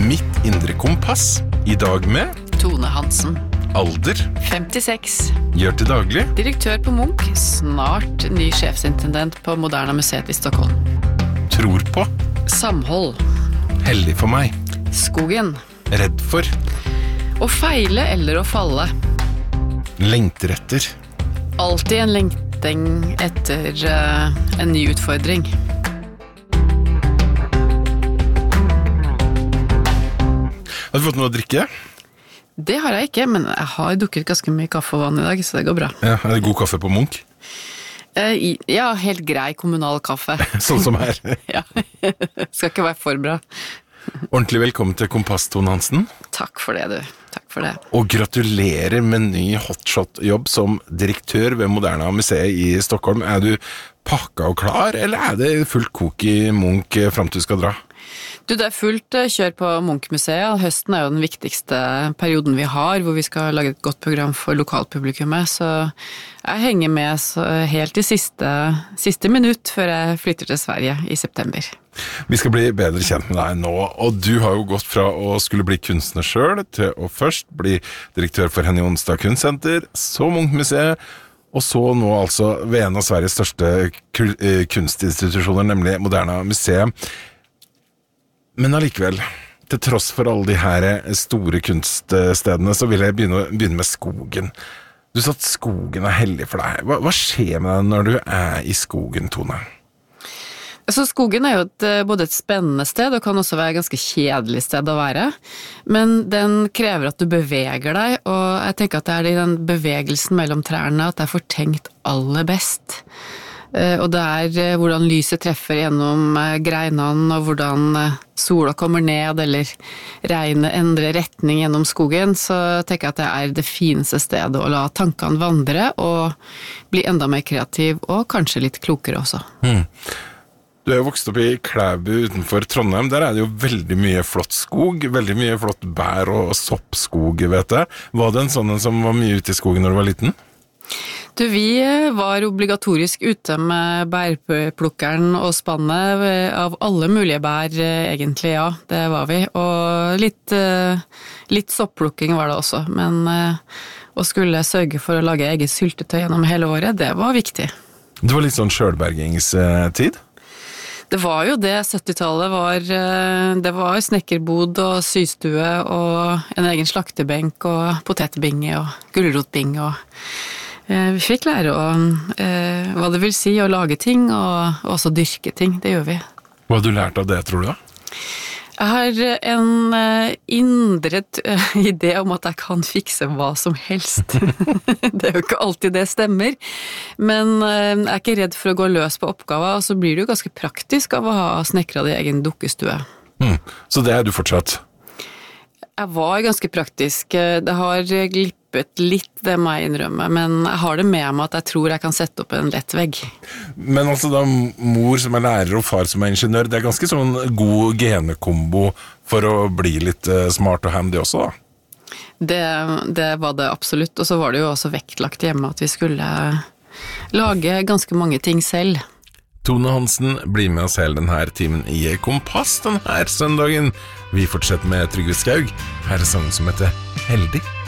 Mitt indre kompass. I dag med Tone Hansen. Alder 56. Gjør til daglig. Direktør på Munch. Snart ny sjefsintendent på Moderna Museet i Stockholm. Tror på. Samhold. Heldig for meg. Skogen. Redd for. Å feile eller å falle. Lengter etter. Alltid en lengting etter en ny utfordring. Har du fått noe å drikke? Det har jeg ikke, men jeg har drukket ganske mye kaffe og vann i dag, så det går bra. Ja, er det god kaffe på Munch? Ja, helt grei kommunal kaffe. Sånn som her. Ja, skal ikke være for bra. Ordentlig velkommen til Kompass, Tone Hansen. Takk for det, du. Takk for det. Og gratulerer med ny hotshot-jobb som direktør ved Moderna Museet i Stockholm. Er du pakka og klar, eller er det fullt kok i Munch frem til du skal dra? Du, det er fullt kjør på Munch-museet. Høsten er jo den viktigste perioden vi har, hvor vi skal lage et godt program for lokalpublikummet, så jeg henger med helt i siste minutt før jeg flytter til Sverige i september. Vi skal bli bedre kjent med deg nå, og du har jo gått fra å skulle bli kunstner selv, til å først bli direktør for Henny Onsdag Kunstsenter, så Munch-museet, og så nå altså ved en av Sveriges største kunstinstitusjoner, nemlig Moderna Museet. Men allikevel, til tross for alle de her store kunststedene, så vil jeg begynne med skogen. Du sa at skogen er hellig for deg. Hva skjer med deg når du er i skogen, Tone? Så skogen er jo både et spennende sted, og kan også være et ganske kjedelig sted å være. Men den krever at du beveger deg, og jeg tenker at det er i den bevegelsen mellom trærne at det er fortenkt aller best. Og det er hvordan lyset treffer gjennom greinene, og hvordan sola kommer ned, eller regnet endrer retning gjennom skogen, så tenker jeg at det er det fineste stedet å la tankene vandre, og bli enda mer kreativ, og kanskje litt klokere også. Du er jo vokst opp i Klæbu utenfor Trondheim. Der er det jo veldig mye flott skog, veldig mye flott bær og soppskog, vet jeg. Var det en sånn som var mye ute i skogen når du var liten? Du, vi var obligatorisk ute med bærplukkeren og spannet av alle mulige bær, egentlig, ja, det var vi. Og litt soppplukking var det også, men å skulle sørge for å lage eget syltetøy gjennom hele året, det var viktig. Det var litt sånn selvbergingstid? Det var jo det, 70-tallet det var snekkerbod og systue og en egen slaktebenk og potetbinge og gulrotbinge og vi fikk lære hva det vil si å lage ting og også dyrke ting, det gjør vi. Hva har du lært av det, tror du da? Jeg har en indre idé om at jeg kan fikse hva som helst. Det er jo ikke alltid det stemmer, men jeg er ikke redd for å gå løs på oppgaver, og så blir det jo ganske praktisk av å ha snekret i egen dukkestue. Så det er du fortsatt? Jeg var ganske praktisk. Det har glippet litt, det må jeg innrømme, men jeg har det med meg at jeg tror jeg kan sette opp en lett vegg. Men altså da mor som er lærer og far som er ingeniør, det er ganske sånn god genekombo for å bli litt smart og handy også da? Det var det absolutt, og så var det jo også vektlagt hjemme at vi skulle lage ganske mange ting selv. Tone Hansen blir med oss hele denne timen i Kompass denne søndagen. Vi fortsetter med Trygve Skaug. Her er sangen som heter Heldig.